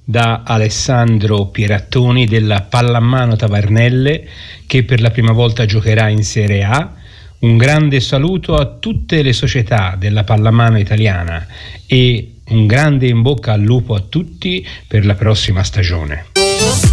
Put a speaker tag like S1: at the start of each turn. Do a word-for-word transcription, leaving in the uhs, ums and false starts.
S1: da Alessandro Pierattoni della Pallamano Tavernelle, che per la prima volta giocherà in Serie A. Un grande saluto a tutte le società della pallamano italiana e un grande in bocca al lupo a tutti per la prossima stagione.